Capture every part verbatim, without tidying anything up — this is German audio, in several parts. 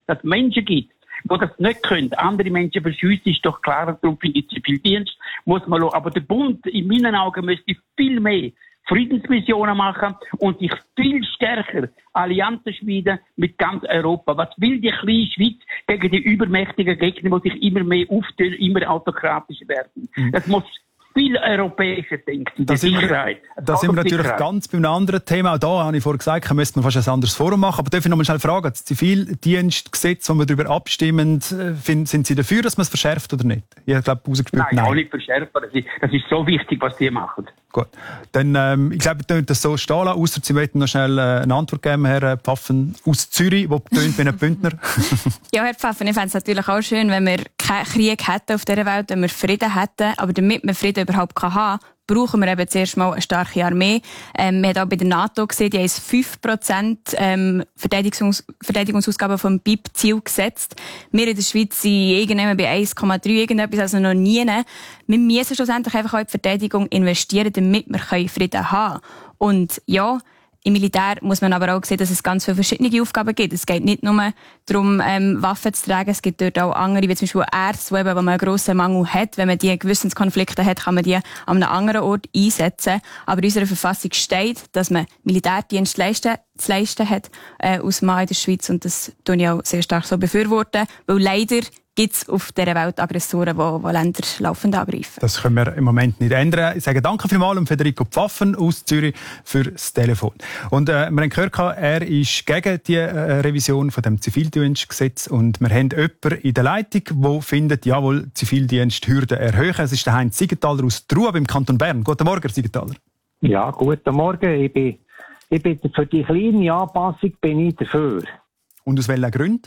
dass es Menschen gibt, die das nicht können. Andere Menschen verschiessen, ist doch klar, darum finde ich Zivildienst, muss man schauen. Aber der Bund, in meinen Augen, müsste viel mehr Friedensmissionen machen und sich viel stärker Allianzen schmieden mit ganz Europa. Was will die kleine Schweiz gegen die übermächtigen Gegner, die sich immer mehr auftun, immer autokratischer werden? Mhm. Das muss viel europäischer denken. Da sind wir, da sind wir natürlich ganz bei einem anderen Thema. Auch da habe ich vorhin gesagt, müsste man fast ein anderes Forum machen. Aber darf ich noch mal schnell fragen, das Zivildienstgesetz, wo wir darüber abstimmen, sind Sie dafür, dass man es verschärft oder nicht? Ich glaube, rausgespürt, nein. Nein, auch nicht verschärfen. Das ist, das ist so wichtig, was die machen. Gut. Dann, ähm, ich glaube, wir können das so stehen lassen, ausser Sie möchten noch schnell äh, eine Antwort geben, Herr Pfaffen aus Zürich, der tönt wie ein Bündner. Ja, Herr Pfaffen, ich fände es natürlich auch schön, wenn wir keinen Krieg hätten auf dieser Welt, wenn wir Frieden hätten. Aber damit wir Frieden überhaupt haben kann, brauchen wir eben zuerst mal eine starke Armee. Ähm, wir haben auch bei der NATO gesehen, die haben fünf Prozent ähm, Verteidigungs- Verteidigungsausgaben vom B I P-Ziel gesetzt. Wir in der Schweiz sind irgendwann bei eins Komma drei irgendetwas, also noch nie. Wir müssen schlussendlich einfach auch in die Verteidigung investieren, damit wir Frieden haben können. Und ja, im Militär muss man aber auch sehen, dass es ganz viele verschiedene Aufgaben gibt. Es geht nicht nur darum, ähm, Waffen zu tragen. Es gibt dort auch andere, wie zum Beispiel Ärzte, wo, eben, wo man einen grossen Mangel hat. Wenn man die Gewissenskonflikte hat, kann man die an einem anderen Ort einsetzen. Aber in unserer Verfassung steht, dass man Militärdienst leisten, zu leisten hat, äh, aus Mann in der Schweiz. Und das tue ich auch sehr stark so befürworten. Weil leider gibt es auf dieser Welt Aggressoren, die, die Länder laufend angreifen. Das können wir im Moment nicht ändern. Ich sage danke vielmals an Federico Pfaffen aus Zürich für das Telefon. Und äh, wir haben gehört, er ist gegen die äh, Revision von dem Zivildienstgesetz und wir haben jemanden in der Leitung, der findet, jawohl, Zivildiensthürden erhöhen. Es ist der Heinz Siegenthaler aus Trua im Kanton Bern. Guten Morgen, Herr Siegenthaler. Ja, guten Morgen. Ich bin, ich bin für die kleine Anpassung bin ich dafür. Und aus welchen Gründen?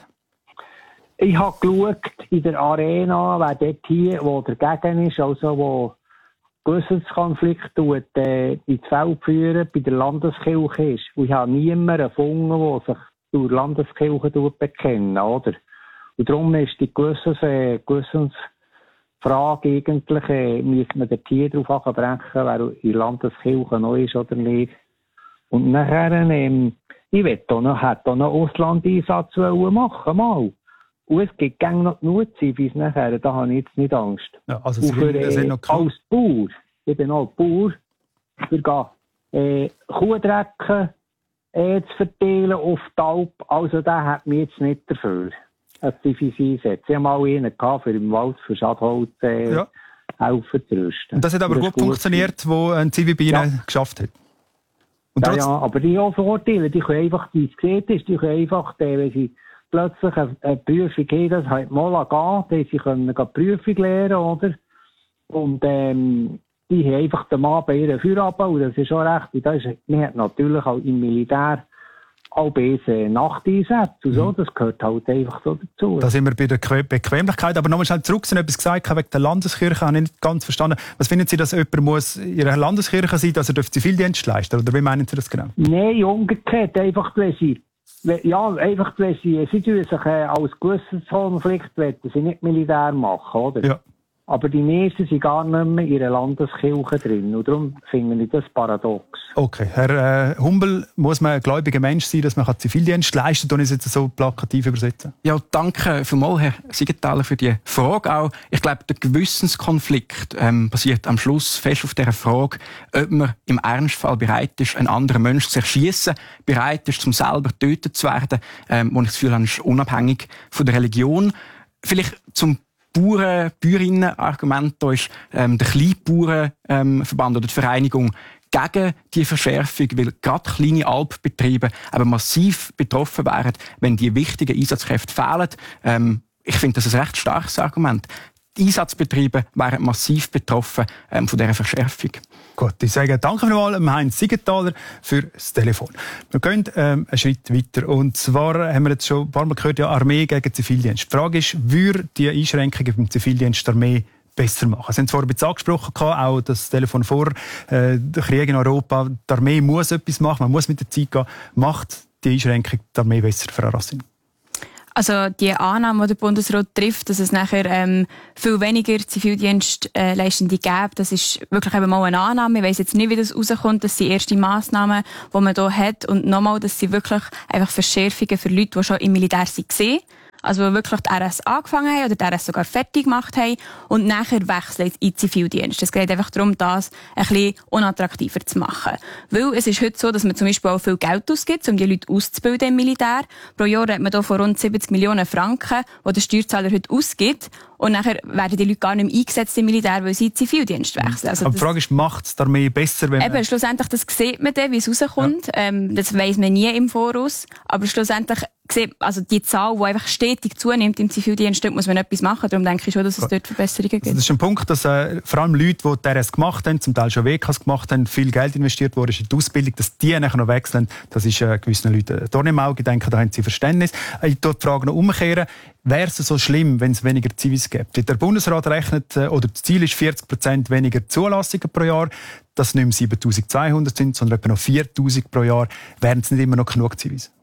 Ich habe geschaut in der Arena, wer dort hier, wo dagegen ist, also wo Gewissenskonflikt tut, äh, ins Feld führen, bei der Landeskirche ist. Und ich habe niemanden gefunden, der sich durch Landeskirche bekennen, oder? Und darum ist die Gewissens, äh, Gewissensfrage eigentlich, äh, müsste man dort hier drauf abbrechen, wer in der Landeskirche noch ist oder nicht. Und nachher, ähm, ich will da noch, hätte da noch Auslandeinsatz machen, mal. Und es gibt gerne noch genug Zivis nachher, da habe ich jetzt nicht Angst. Ja, also Sie für, äh, sind noch als Bauer, ich bin auch Bauer, für äh, Kuhdrecken äh, zu verteilen auf die Alp, also der hat mich jetzt nicht dafür, ein Zivis einsetzen. Ich habe mal einen gehabt, für im Wald für Schadholz äh, ja. helfen zu rüsten. Und das hat aber das gut funktioniert, wo ein Zivi bei Ihnen ja. geschafft hat? Und ja, ja, aber die haben Vorteile, die können einfach, wie es gesehen ist, die können einfach, äh, wenn sie plötzlich eine, eine Prüfung haben, das halt mal gehen, sie können eine Prüfung lernen, oder? Und, ähm, die haben einfach den Mann bei ihren Feierabend, und das ist auch recht, und das ist, man hat natürlich auch im Militär auch besser Nachteinsätze und so, das gehört halt einfach so dazu. Da sind wir bei der Bequemlichkeit, aber nochmal schnell zurück, Sie haben etwas gesagt, wegen der Landeskirche, habe ich nicht ganz verstanden. Was finden Sie, dass jemand muss in Ihrer Landeskirche sein, dass er Zivildienst leisten darf, oder wie meinen Sie das genau? Nein, umgekehrt, einfach, weil sie Ja, einfach, wenn sie, sie tun sich äh, als Gewissenskonflikt, wollen sie nicht Militär machen, oder? Ja. Aber die meisten sind gar nicht mehr in ihrer Landeskirche drin. Und darum finde ich das paradox. Okay. Herr äh, Humbel, muss man ein gläubiger Mensch sein, dass man Zivildienst leisten kann? Und ich jetzt so plakativ übersetzen. Ja, danke vielmals, Herr Siegenthaler, für die Frage auch. Ich glaube, der Gewissenskonflikt ähm, basiert am Schluss fest auf der Frage, ob man im Ernstfall bereit ist, einen anderen Menschen zu erschiessen, bereit ist, um selber getötet zu werden, ähm, wo ich das Gefühl habe, ist unabhängig von der Religion. Vielleicht zum Bauern, Bäuerinnen-Argument, da ist ähm, der Kleinbauernverband ähm, oder die Vereinigung gegen die Verschärfung, weil gerade kleine Alpbetriebe aber massiv betroffen wären, wenn die wichtigen Einsatzkräfte fehlen. Ähm, ich finde das ein recht starkes Argument. Die Einsatzbetriebe wären massiv betroffen ähm, von dieser Verschärfung. Gut, ich sage danke vielmals Heinz Siegenthaler für das Telefon. Wir gehen ähm, einen Schritt weiter. Und zwar haben wir jetzt schon ein paar Mal gehört, ja, Armee gegen Zivildienst. Die Frage ist, würde die Einschränkungen beim Zivildienst der Armee besser machen? Sie haben es vorhin ein bisschen angesprochen, auch das Telefon vor, äh, der Krieg in Europa. Die Armee muss etwas machen, man muss mit der Zeit gehen. Macht die Einschränkung die Armee besser, Frau Racine? Also die Annahme, die der Bundesrat trifft, dass es nachher ähm, viel weniger Zivildienstleistende gibt, das ist wirklich eben mal eine Annahme. Ich weiss jetzt nicht, wie das rauskommt. Das sind erste Massnahmen, die man hier hat. Und nochmal, das sind wirklich einfach Verschärfungen für Leute, die schon im Militär waren. also die wirklich die R S angefangen haben oder die R S sogar fertig gemacht haben und nachher wechseln in den Zivildienst. Es geht einfach darum, das ein bisschen unattraktiver zu machen. Weil es ist heute so, dass man zum Beispiel auch viel Geld ausgibt, um die Leute auszubilden im Militär. Pro Jahr hat man hier von rund siebzig Millionen Franken, die der Steuerzahler heute ausgibt. Und nachher werden die Leute gar nicht mehr eingesetzt im Militär, weil sie in den Zivildienst wechseln. Also aber die Frage ist, macht es die Armee besser, wenn man... Eben, schlussendlich, das sieht man dann, wie es rauskommt. Ja. Ähm, das weiss man nie im Voraus. Aber schlussendlich sieht, also die Zahl, die einfach stetig zunimmt im Zivildienst, dort muss man etwas machen. Darum denke ich schon, dass es dort Verbesserungen gibt. Also das ist ein Punkt, dass äh, vor allem Leute, die die R S gemacht haben, zum Teil schon W Ks gemacht haben, viel Geld investiert wurde in die Ausbildung, dass die nachher noch wechseln, das ist äh, gewissen Leuten ein Dorn im Auge. Ich denke, da haben sie Verständnis. Ich tue die Frage noch umkehren. Wäre es so schlimm, wenn es weniger Zivis gibt? Der Bundesrat rechnet, äh, oder das Ziel ist vierzig Prozent weniger Zulassungen pro Jahr, dass nicht mehr siebentausendzweihundert sind, sondern etwa noch viertausend pro Jahr. Wären es nicht immer noch genug Zivis?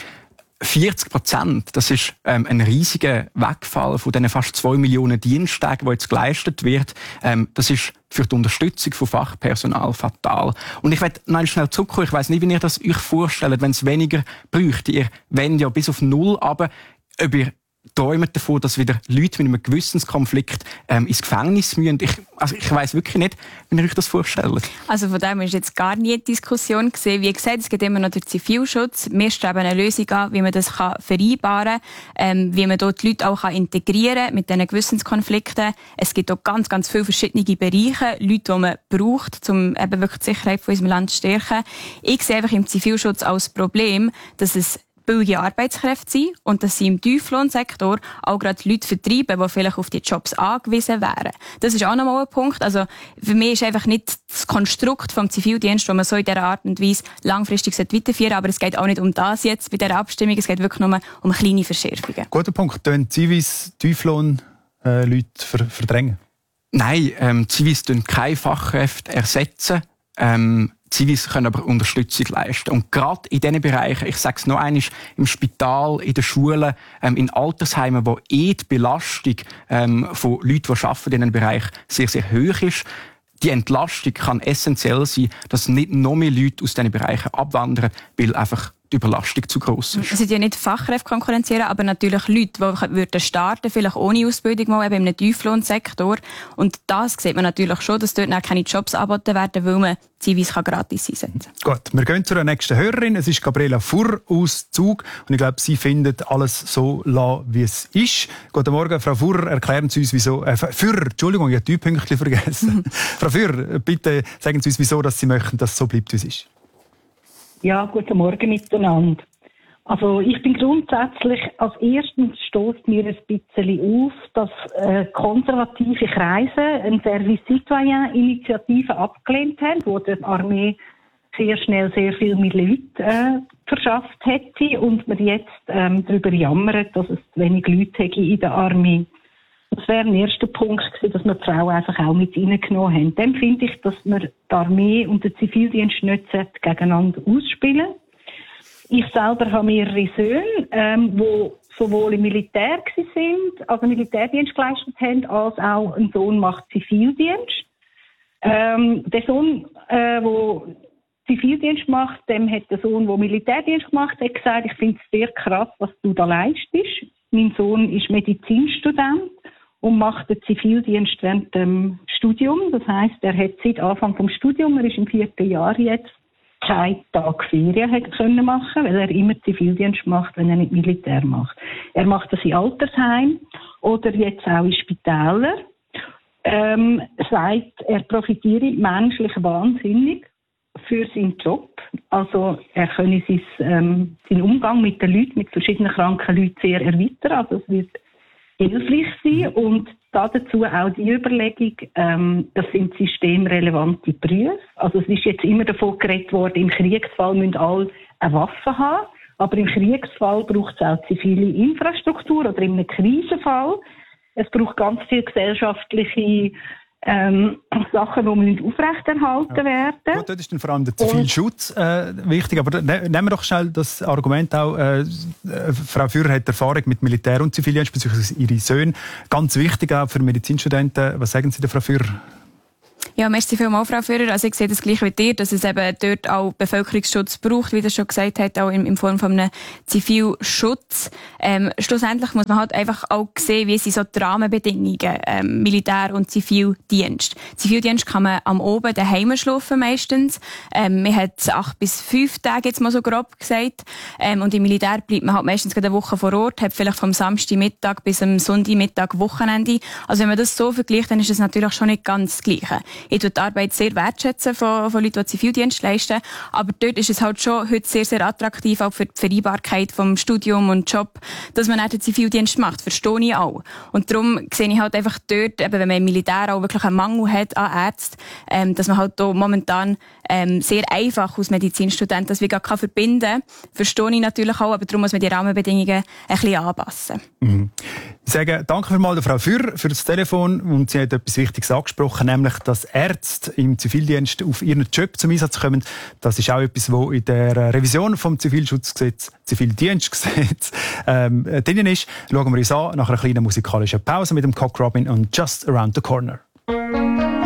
vierzig Prozent, das ist ähm, ein riesiger Wegfall von diesen fast zwei Millionen Diensttagen, die jetzt geleistet wird. Ähm, das ist für die Unterstützung von Fachpersonal fatal. Und ich möchte noch schnell zurückkommen. Ich weiss nicht, wie ihr das euch vorstellt, wenn es weniger bräuchte. Ihr wendet ja bis auf null, aber ob ihr träumen davon, dass wieder Leute mit einem Gewissenskonflikt ähm, ins Gefängnis müssen. Ich, also ich weiss wirklich nicht, wie ihr euch das vorstellt. Also von dem ist jetzt gar nie die Diskussion gesehen. Wie gesagt, es gibt immer noch den Zivilschutz. Wir streben eine Lösung an, wie man das kann vereinbaren kann, ähm, wie man dort die Leute auch kann integrieren kann mit diesen Gewissenskonflikten. Es gibt auch ganz, ganz viele verschiedene Bereiche, Leute, die man braucht, um eben wirklich die Sicherheit von unserem Land zu stärken. Ich sehe einfach im Zivilschutz als Problem, dass es billige Arbeitskräfte sind und dass sie im Tieflohnsektor auch gerade Leute vertreiben, die vielleicht auf die Jobs angewiesen wären. Das ist auch nochmal ein Punkt. Also für mich ist einfach nicht das Konstrukt vom Zivildienst, das man so in dieser Art und Weise langfristig weiterführen sollte, aber es geht auch nicht um das jetzt bei dieser Abstimmung, es geht wirklich nur um kleine Verschärfungen. Guter Punkt. Tun Zivis Tieflohn äh, Leute ver- verdrängen? Nein, ähm, Zivis tun keine Fachkräfte ersetzen. Ähm, Zivis können aber Unterstützung leisten. Und gerade in diesen Bereichen, ich sage es noch einmal, im Spital, in den Schulen, ähm, in Altersheimen, wo eh die Belastung ähm, von Leuten, die arbeiten in diesem Bereich, sehr, sehr hoch ist, die Entlastung kann essentiell sein, dass nicht noch mehr Leute aus diesen Bereichen abwandern, weil einfach die Überlastung zu gross ist. Es sind ja nicht Fachkräfte konkurrenzieren, aber natürlich Leute, die würden starten, vielleicht ohne Ausbildung mal eben in einem Tieflohnsektor. Und das sieht man natürlich schon, dass dort keine Jobs angeboten werden, weil man Zivis gratis einsetzen kann. Gut, wir gehen zur nächsten Hörerin. Es ist Gabriela Furr aus Zug. Und ich glaube, sie findet alles so la, wie es ist. Guten Morgen, Frau Furr. Erklären Sie uns, wieso... Äh, Furr, Entschuldigung, ich habe die Pünktchen vergessen. Frau Furr, bitte sagen Sie uns, wieso dass Sie möchten, dass es so bleibt, wie es ist. Ja, guten Morgen miteinander. Also ich bin grundsätzlich, als erstens stößt mir ein bisschen auf, dass äh, konservative Kreise eine Service-Citoyen-Initiative abgelehnt haben, wo die Armee sehr schnell sehr viel mehr Leute äh, verschafft hätte und man jetzt ähm, darüber jammert, dass es zu wenig Leute hätte in der Armee. Das wäre ein erster Punkt gewesen, dass wir die Frauen einfach auch mit reingenommen haben. Dann finde ich, dass wir die Armee und den Zivildienst nicht gegeneinander ausspielen. Ich selber habe mehrere Söhne, ähm, die sowohl im Militär sind, also Militärdienst geleistet haben, als auch ein Sohn macht Zivildienst. Ähm, der Sohn, äh, der Zivildienst macht, dem hat der Sohn, der Militärdienst gemacht hat, gesagt, ich finde es sehr krass, was du da leistest. Mein Sohn ist Medizinstudent und macht den Zivildienst während dem Studium. Das heisst, er hat seit Anfang des Studiums, er ist im vierten Jahr jetzt, keinen Tag Ferien hat können machen, weil er immer Zivildienst macht, wenn er nicht Militär macht. Er macht das in Altersheim oder jetzt auch in Spitälern. Ähm, sagt, er profitiere menschlich wahnsinnig für seinen Job. Also er könne sein, ähm, seinen Umgang mit den Leuten, mit verschiedenen kranken Leuten sehr erweitern. Also es wird hilfreich sein. Und dazu auch die Überlegung, ähm, das sind systemrelevante Berufe. Also es ist jetzt immer davon geredet worden, im Kriegsfall müssen alle eine Waffe haben. Aber im Kriegsfall braucht es auch zivile Infrastruktur oder in einem Krisenfall. Es braucht ganz viele gesellschaftliche Ähm, Sachen, die aufrechterhalten ja. werden. Gut, dort ist dann vor allem der Zivilschutz äh, wichtig. Aber ne, nehmen wir doch schnell das Argument auch. Äh, Frau Furr hat Erfahrung mit Militär und Zivildienst, beziehungsweise ihre Söhne. Ganz wichtig auch für Medizinstudenten. Was sagen Sie der Frau Furr? Ja, merci vielmals, Frau Führer. Also ich sehe das gleich wie dir, dass es eben dort auch Bevölkerungsschutz braucht, wie das schon gesagt hat, auch in, in Form von einem Zivilschutz. Ähm, schlussendlich muss man halt einfach auch sehen, wie sind so die Rahmenbedingungen, ähm, Militär- und Zivildienst. Zivildienst kann man am Oben daheim schlafen meistens. Ähm, man hat acht bis fünf Tage, jetzt mal so grob gesagt. Ähm, und im Militär bleibt man halt meistens eine Woche vor Ort, hat vielleicht vom Samstagmittag bis am Sonntagmittag Wochenende. Also wenn man das so vergleicht, dann ist es natürlich schon nicht ganz das Gleiche. Ich tue die Arbeit sehr wertschätzen von, von Leuten, die Zivildienst leisten. Aber dort ist es halt schon heute sehr, sehr attraktiv, auch für die Vereinbarkeit vom Studium und Job, dass man auch den Zivildienst macht. Verstehe ich auch. Und darum sehe ich halt einfach dort, eben, wenn man im Militär auch wirklich einen Mangel hat an Ärzten, ähm, dass man halt da momentan ähm, sehr einfach als Medizinstudent das wie gar kann verbinden. Verstehe ich natürlich auch, aber darum muss man die Rahmenbedingungen ein bisschen anpassen. Mhm. Ich sage danke vielmals der Frau Fürr für das Telefon und sie hat etwas Wichtiges angesprochen, nämlich, dass Ärzte im Zivildienst auf ihren Job zum Einsatz kommen. Das ist auch etwas, was in der Revision vom Zivilschutzgesetz, Zivildienstgesetz ähm, drin ist. Schauen wir uns an nach einer kleinen musikalischen Pause mit dem Cock Robin und Just Around the Corner.